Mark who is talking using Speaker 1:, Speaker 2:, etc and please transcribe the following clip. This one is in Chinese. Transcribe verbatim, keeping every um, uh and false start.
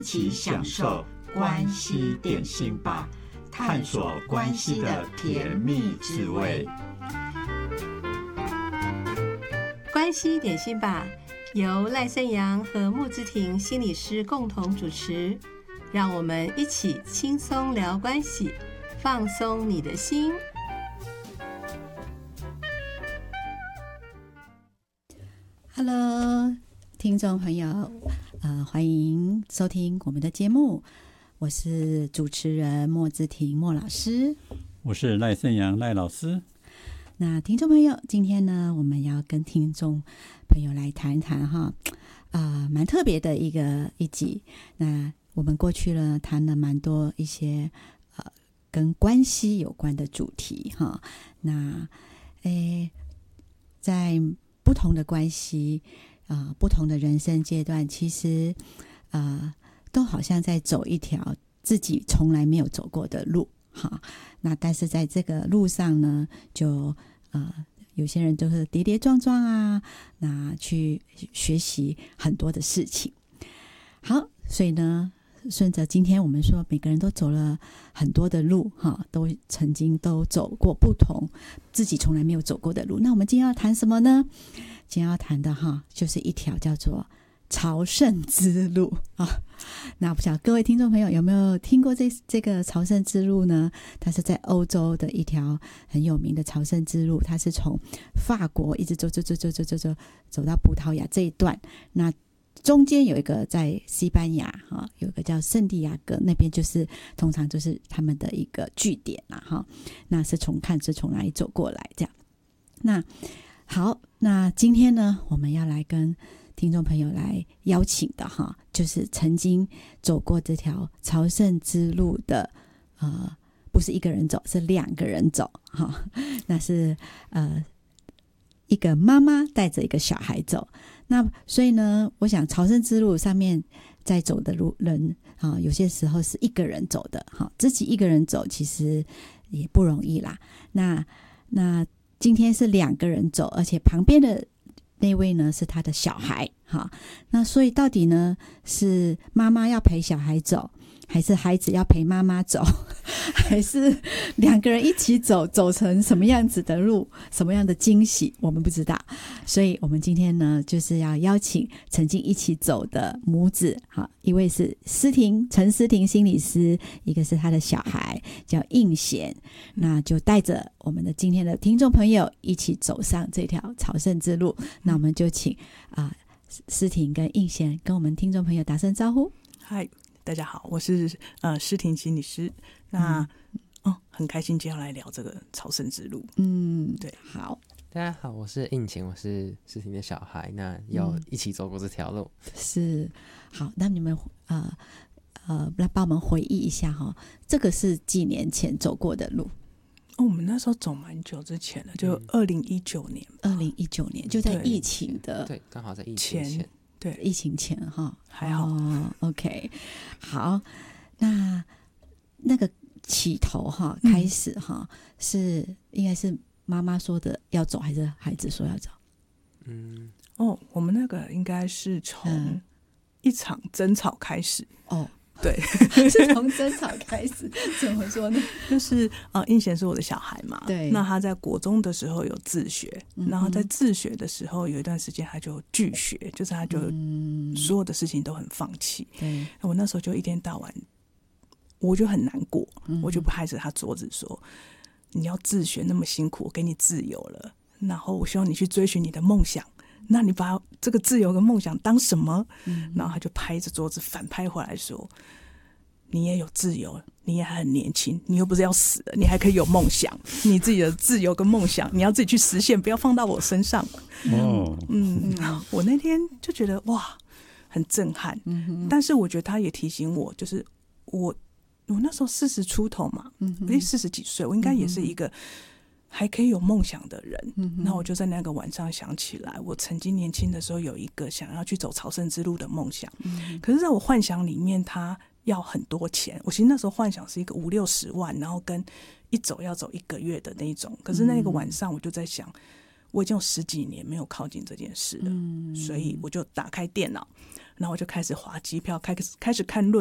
Speaker 1: 一起享受关系点心吧，探索关系的甜蜜滋味。
Speaker 2: 关系点心吧，由赖盛阳和穆之婷心理师共同主持，让我们一起轻松聊关系，放松你的心。
Speaker 3: Hello， 听众朋友，呃，欢迎收听我们的节目，我是主持人莫之婷莫老师，
Speaker 4: 我是赖盛阳赖老师。
Speaker 3: 那听众朋友，今天呢，我们要跟听众朋友来谈谈哈，啊、呃，蛮特别的一个一集。那我们过去呢，谈了蛮多一些呃跟关系有关的主题哈。那诶，在不同的关系啊、呃，不同的人生阶段，其实呃，都好像在走一条自己从来没有走过的路哈。那但是在这个路上呢，就呃，有些人都是跌跌撞撞啊，那去学习很多的事情。好，所以呢，顺着今天我们说，每个人都走了很多的路哈，都曾经都走过不同自己从来没有走过的路。那我们今天要谈什么呢？今天要谈的哈，就是一条叫做朝圣之路啊。那不晓得各位听众朋友有没有听过这这个朝圣之路呢？它是在欧洲的一条很有名的朝圣之路，它是从法国一直走走走走走走走走到葡萄牙这一段。那中间有一个在西班牙哈，有一个叫圣地亚哥，那边就是通常就是他们的一个据点啦哈。那是从看是从哪里走过来这样。那好，那今天呢，我们要来跟听众朋友来邀请的哈，就是曾经走过这条朝圣之路的，呃，不是一个人走，是两个人走哈。那是呃一个妈妈带着一个小孩走。那所以呢，我想朝圣之路上面在走的路人啊，有些时候是一个人走的哈，自己一个人走其实也不容易啦。那那今天是两个人走，而且旁边的那位呢是他的小孩哈。那所以到底呢是妈妈要陪小孩走，还是孩子要陪妈妈走，还是两个人一起走，走成什么样子的路，什么样的惊喜我们不知道。所以我们今天呢就是要邀请曾经一起走的母子，好，一位是思婷陈思婷心理师，一个是他的小孩叫应贤。那就带着我们的今天的听众朋友一起走上这条朝圣之路。那我们就请啊、呃、思婷跟应贤跟我们听众朋友打声招呼。
Speaker 5: 嗨，大家好，我是呃诗婷心理师。那、嗯、哦，很开心今天要来聊这个朝圣之路。嗯，对，
Speaker 3: 好，
Speaker 6: 大家好，我是应勤，我是诗婷的小孩，那要一起走过这条路。
Speaker 3: 嗯、是，好，那你们呃呃来帮我们回忆一下哈，这个是几年前走过的路？
Speaker 5: 哦，我们那时候走蛮久之前的，就二零一九年，
Speaker 3: 二零一九年就在疫情的，
Speaker 6: 对，刚好在疫情前。
Speaker 5: 对，
Speaker 3: 疫情前哈，
Speaker 5: 还好、
Speaker 3: 哦、OK， 好，那那个起头哈，开始哈、嗯，是应该是妈妈说的要走，还是孩子说要走？
Speaker 5: 嗯，哦，我们那个应该是从一场争吵开始、
Speaker 3: 嗯、哦。
Speaker 5: 对，
Speaker 3: 是从争吵开始，怎么说呢？
Speaker 5: 就是呃，应贤是我的小孩嘛，
Speaker 3: 对。
Speaker 5: 那他在国中的时候有自学，嗯、然后在自学的时候有一段时间他就拒学，就是他就所有的事情都很放弃。
Speaker 3: 对、嗯，
Speaker 5: 我那时候就一天到晚，我就很难过，嗯、我就拍着他桌子说：“你要自学那么辛苦，我给你自由了，然后我希望你去追寻你的梦想。”那你把这个自由跟梦想当什么？嗯、然后他就拍着桌子反拍回来说：“你也有自由，你也还很年轻，你又不是要死了，你还可以有梦想，你自己的自由跟梦想，你要自己去实现，不要放到我身上。”哦，嗯，我那天就觉得哇，很震撼。嗯、但是我觉得他也提醒我，就是我我那时候四十出头嘛，嗯，四十几岁，我应该也是一个。还可以有梦想的人，嗯、那我就在那个晚上想起来，我曾经年轻的时候有一个想要去走朝圣之路的梦想，嗯、可是在我幻想里面，他要很多钱。我其实那时候幻想是一个五六十万，然后跟一走要走一个月的那种。可是那个晚上，我就在想，我已经有十几年没有靠近这件事了，嗯、所以我就打开电脑， 然后我就开始划机票，开始开始看论